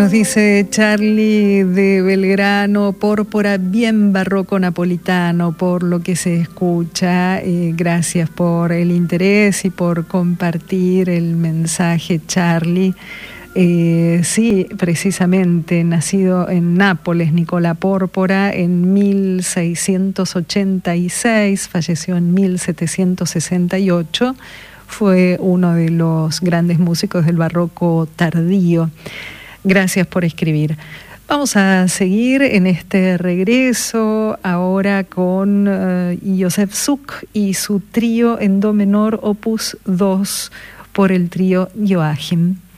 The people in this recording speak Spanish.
Nos dice Charlie de Belgrano, pórpora bien barroco napolitano, por lo que se escucha. Gracias por el interés y por compartir el mensaje, Charlie. Sí, precisamente, nacido en Nápoles, Nicola Pórpora, en 1686, falleció en 1768, fue uno de los grandes músicos del barroco tardío. Gracias por escribir. Vamos a seguir en este regreso ahora con Josef Suk y su trío en do menor opus 2 por el trío Joachim.